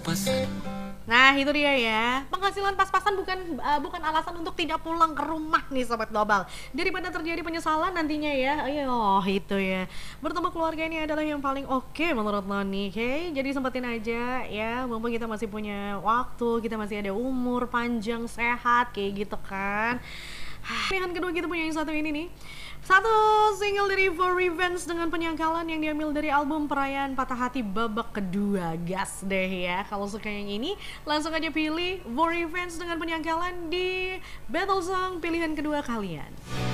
pas-pasan. Nah itu dia ya, penghasilan pas-pasan bukan alasan untuk tidak pulang ke rumah nih Sobat Global. Daripada terjadi penyesalan nantinya ya, ayo itu ya. Bertemu keluarga ini adalah yang paling oke menurut Noni, oke? Jadi sempetin aja ya, mumpung kita masih punya waktu, kita masih ada umur panjang, sehat, kayak gitu kan. Pilihan kedua kita punya yang satu ini nih. Satu single dari For Revenge dengan penyangkalan yang diambil dari album Perayaan Patah Hati babak kedua. Gas deh ya. Kalau suka yang ini, langsung aja pilih For Revenge dengan penyangkalan di Battle Song pilihan kedua kalian.